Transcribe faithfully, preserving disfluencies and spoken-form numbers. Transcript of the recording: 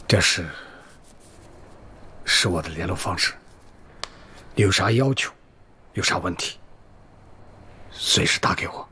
这是是我的联络方式，你有啥要求，有啥问题，随时打给我。